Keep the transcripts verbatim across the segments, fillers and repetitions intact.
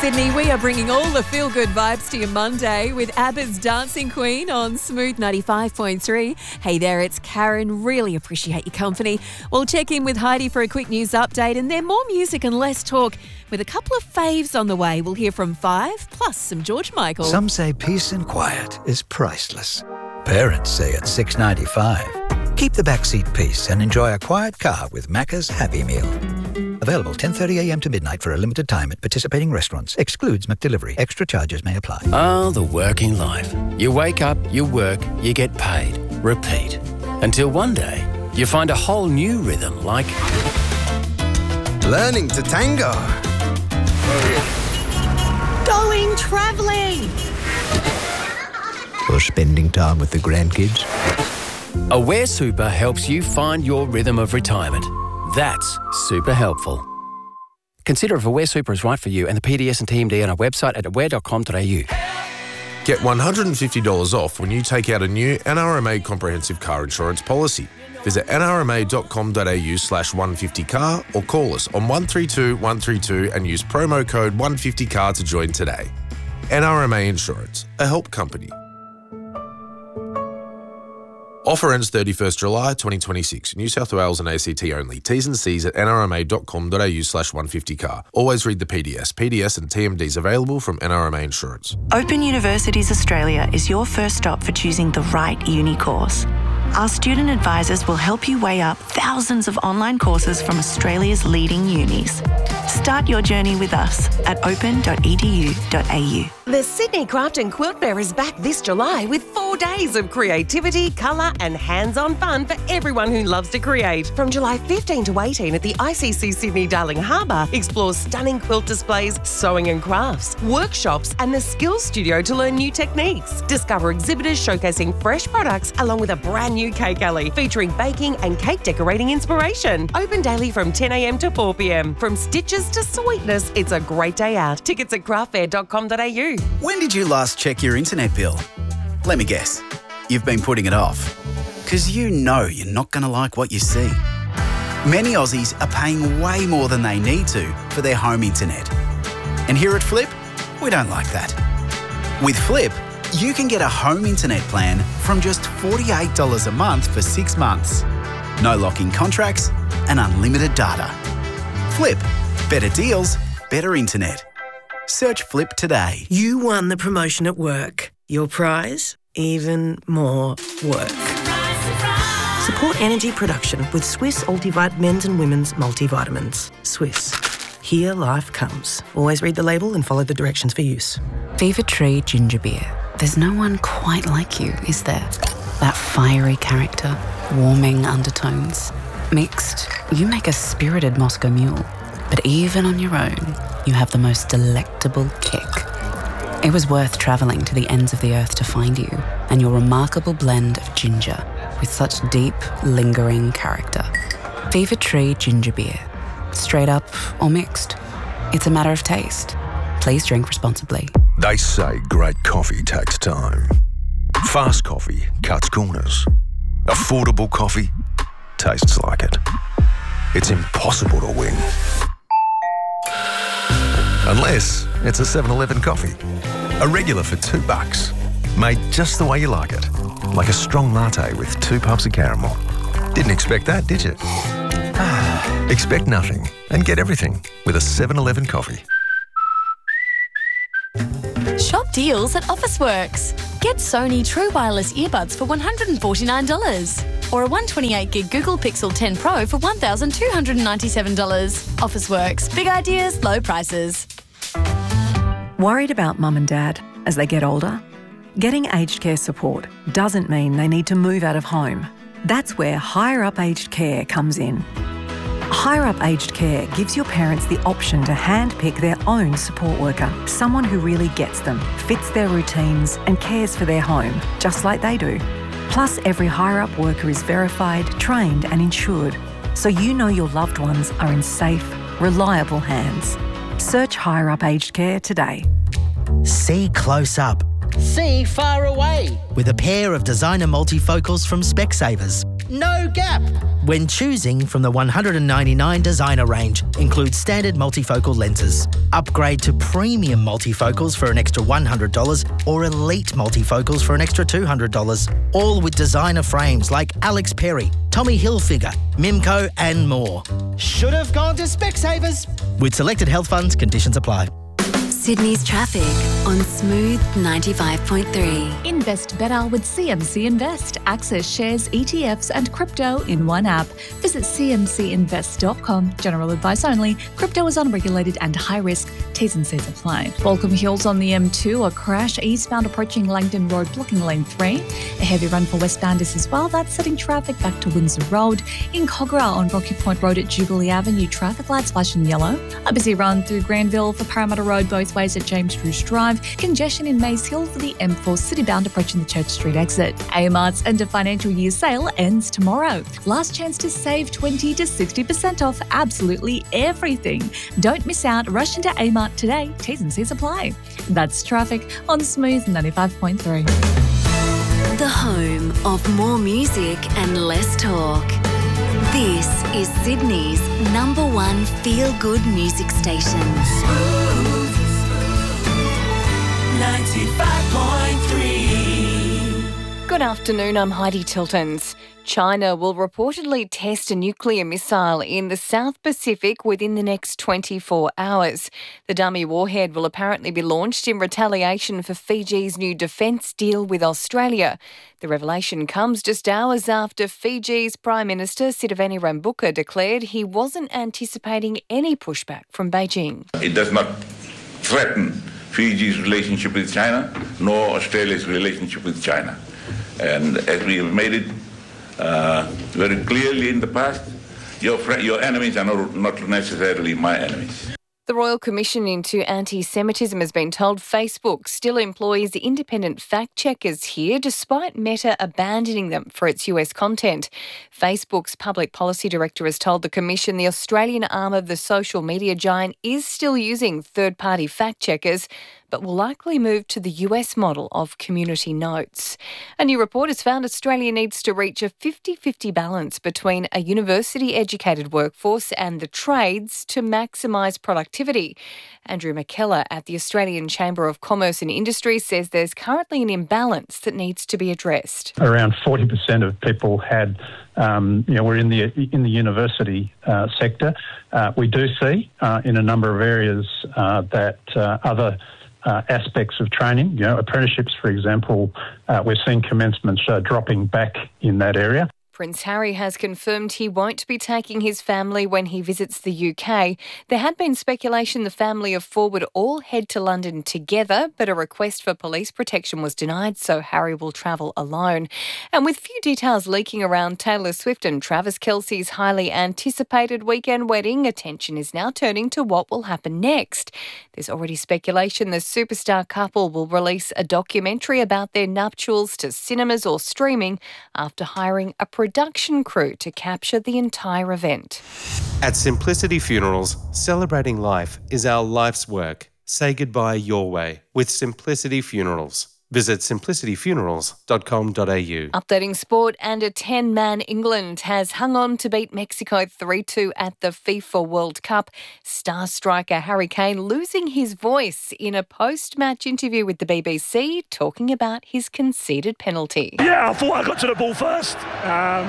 Sydney, we are bringing all the feel-good vibes to you Monday with ABBA's Dancing Queen on Smooth ninety-five point three. Hey there, it's Karen. Really appreciate your company. We'll check in with Heidi for a quick news update and then more music and less talk with a couple of faves on the way. We'll hear from Five, plus some George Michael. Some say peace and quiet is priceless. Parents say it's six dollars ninety-five. Keep the backseat peace and enjoy a quiet car with Macca's Happy Meal. Available ten thirty a m to midnight for a limited time at participating restaurants. Excludes McDelivery. Extra charges may apply. Oh, the working life. You wake up, you work, you get paid. Repeat. Until one day, you find a whole new rhythm like... learning to tango. Going travelling. Or spending time with the grandkids. Aware Super helps you find your rhythm of retirement. That's super helpful. Consider if Aware Super is right for you and the P D S and T M D on our website at aware dot com dot a u. Get one hundred fifty dollars off when you take out a new N R M A comprehensive car insurance policy. Visit n r m a dot com dot a u slash one fifty car or call us on one three two one three two and use promo code one fifty car to join today. N R M A Insurance, a help company. Offer ends thirty-first July twenty twenty-six. New South Wales and A C T only. T's and C's at n r m a dot com dot a u slash one fifty car. Always read the P D S. P D S and T M Ds available from N R M A Insurance. Open Universities Australia is your first stop for choosing the right uni course. Our student advisors will help you weigh up thousands of online courses from Australia's leading unis. Start your journey with us at open dot e d u dot a u. The Sydney Craft and Quilt Fair is back this July with four days of creativity, colour and hands-on fun for everyone who loves to create. From July fifteenth to eighteenth at the I C C Sydney Darling Harbour, explore stunning quilt displays, sewing and crafts, workshops and the Skills Studio to learn new techniques. Discover exhibitors showcasing fresh products along with a brand new cake alley featuring baking and cake decorating inspiration. Open daily from ten a m to four p m. From stitches to sweetness, it's a great day out. Tickets at craft fair dot com dot a u. When did you last check your internet bill? Let me guess. You've been putting it off. Because you know you're not going to like what you see. Many Aussies are paying way more than they need to for their home internet. And here at Flip, we don't like that. With Flip, you can get a home internet plan from just forty-eight dollars a month for six months. No lock-in contracts and unlimited data. Flip. Better deals, better internet. Search Flip today. You won the promotion at work. Your prize? Even more work. Support energy production with Swiss Ultivite men's and women's multivitamins. Swiss. Here life comes. Always read the label and follow the directions for use. Fever Tree Ginger Beer. There's no one quite like you, is there? That fiery character, warming undertones. Mixed, you make a spirited Moscow Mule. But even on your own, you have the most delectable kick. It was worth travelling to the ends of the earth to find you and your remarkable blend of ginger with such deep, lingering character. Fever Tree Ginger Beer. Straight up or mixed. It's a matter of taste. Please drink responsibly. They say great coffee takes time. Fast coffee cuts corners. Affordable coffee tastes like it. It's impossible to win. Unless it's a seven eleven coffee. A regular for two bucks. Made just the way you like it. Like a strong latte with two puffs of caramel. Didn't expect that, did you? Expect nothing and get everything with a seven eleven coffee. Shop deals at Officeworks. Get Sony True Wireless earbuds for one hundred forty-nine dollars or a one hundred twenty-eight gig Google Pixel ten Pro for one thousand two hundred ninety-seven dollars. Officeworks. Big ideas, low prices. Worried about mum and dad as they get older? Getting aged care support doesn't mean they need to move out of home. That's where Higher Up Aged Care comes in. Higher Up Aged Care gives your parents the option to handpick their own support worker, someone who really gets them, fits their routines and cares for their home, just like they do. Plus, every Higher Up worker is verified, trained and insured, so you know your loved ones are in safe, reliable hands. Search Higher Up Aged Care today. See close up. See far away. With a pair of designer multifocals from Specsavers. no gap. When choosing from the one hundred ninety-nine designer range, includes standard multifocal lenses. Upgrade to premium multifocals for an extra one hundred dollars or elite multifocals for an extra two hundred dollars. All with designer frames like Alex Perry, Tommy Hilfiger, Mimco and more. Should have gone to Specsavers. With selected health funds, conditions apply. Sydney's traffic on Smooth ninety-five point three. Invest better with C M C Invest. Access shares, E T Fs and crypto in one app. Visit c m c invest dot com. General advice only. Crypto is unregulated and high risk. T's and C's apply. Baulkham Hills on the M two. A crash eastbound approaching Langdon Road blocking lane three. A heavy run for westbounders as well. That's setting traffic back to Windsor Road. In Cogra on Rocky Point Road at Jubilee Avenue. Traffic lights flashing yellow. A busy run through Granville for Parramatta Road both ways at James Druce Drive. Congestion in Maze Hill for the M four citybound approaching the Church Street exit. Amart's end of financial year sale ends tomorrow. Last chance to save twenty to sixty percent off absolutely everything. Don't miss out. Rush into Amart today. T's and C's apply. That's traffic on Smooth ninety-five point three. The home of more music and less talk. This is Sydney's number one feel-good music station. ninety-five point three. Good afternoon, I'm Heidi Tiltons. China will reportedly test a nuclear missile in the South Pacific within the next twenty-four hours. The dummy warhead will apparently be launched in retaliation for Fiji's new defence deal with Australia. The revelation comes just hours after Fiji's Prime Minister Sitiveni Rabuka declared he wasn't anticipating any pushback from Beijing. It does not threaten Fiji's relationship with China, nor Australia's relationship with China. And as we have made it uh, very clearly in the past, your fr- your enemies are not, not necessarily my enemies. The Royal Commission into Anti-Semitism has been told Facebook still employs independent fact-checkers here despite Meta abandoning them for its U S content. Facebook's public policy director has told the Commission the Australian arm of the social media giant is still using third-party fact-checkers but will likely move to the U S model of community notes. A new report has found Australia needs to reach a fifty-fifty balance between a university-educated workforce and the trades to maximise productivity. Andrew McKellar at the Australian Chamber of Commerce and Industry says there's currently an imbalance that needs to be addressed. Around forty percent of people had, um, you know, were in the in the university uh, sector. Uh, we do see uh, in a number of areas uh, that uh, other Uh, aspects of training, you know, apprenticeships, for example, uh, we're seeing commencements uh, dropping back in that area. Prince Harry has confirmed he won't be taking his family when he visits the U K. There had been speculation the family of four would all head to London together, but a request for police protection was denied, so Harry will travel alone. And with few details leaking around Taylor Swift and Travis Kelce's highly anticipated weekend wedding, attention is now turning to what will happen next. There's already speculation the superstar couple will release a documentary about their nuptials to cinemas or streaming after hiring a production crew to capture the entire event. At Simplicity Funerals, celebrating life is our life's work. Say goodbye your way with Simplicity Funerals. Visit simplicity funerals dot com dot a u. Updating sport, and a ten-man England has hung on to beat Mexico three two at the FIFA World Cup. Star striker Harry Kane losing his voice in a post-match interview with the B B C, talking about his conceded penalty. Yeah, I thought I got to the ball first. Um,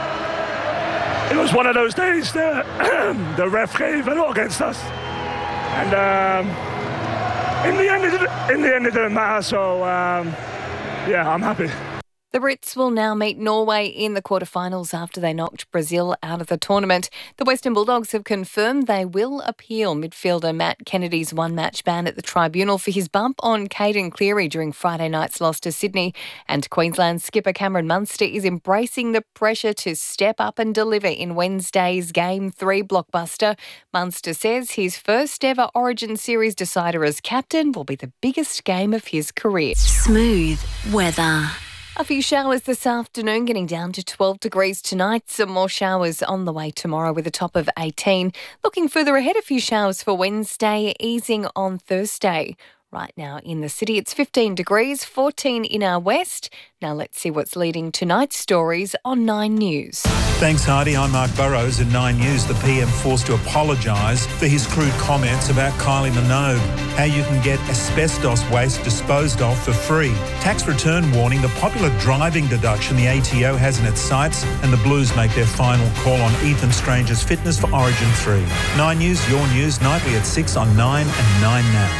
it was one of those days that the ref gave a lot against us. And... Um, In the end, it didn't, in the end, it didn't matter, so, um, yeah, I'm happy. The Brits will now meet Norway in the quarterfinals after they knocked Brazil out of the tournament. The Western Bulldogs have confirmed they will appeal midfielder Matt Kennedy's one-match ban at the tribunal for his bump on Caden Cleary during Friday night's loss to Sydney. And Queensland skipper Cameron Munster is embracing the pressure to step up and deliver in Wednesday's Game three blockbuster. Munster says his first ever Origin Series decider as captain will be the biggest game of his career. Smooth weather. A few showers this afternoon, getting down to twelve degrees tonight. Some more showers on the way tomorrow with a top of eighteen. Looking further ahead, a few showers for Wednesday, easing on Thursday. Right now in the city, it's fifteen degrees, fourteen in our west. Now let's see what's leading tonight's stories on Nine News. Thanks, Heidi. I'm Mark Burrows. In Nine News, the P M forced to apologise for his crude comments about Kylie Minogue. How you can get asbestos waste disposed of for free. Tax return warning, the popular driving deduction the A T O has in its sights, and the Blues make their final call on Ethan Stranger's fitness for Origin three. Nine News, your news, nightly at six on Nine and Nine Now.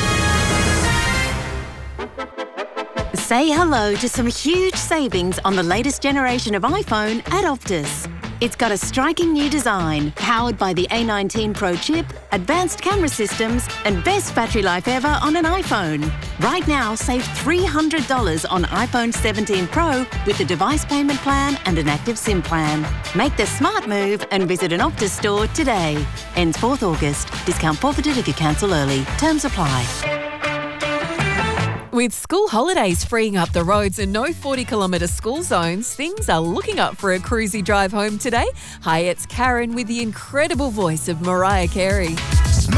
Say hello to some huge savings on the latest generation of iPhone at Optus. It's got a striking new design, powered by the A nineteen Pro chip, advanced camera systems, and best battery life ever on an iPhone. Right now, save three hundred dollars on iPhone seventeen Pro with the device payment plan and an active SIM plan. Make the smart move and visit an Optus store today. Ends fourth August. Discount forfeited if you cancel early. Terms apply. With school holidays freeing up the roads and no forty kilometre school zones, things are looking up for a cruisy drive home today. Hi, it's Karen with the incredible voice of Mariah Carey.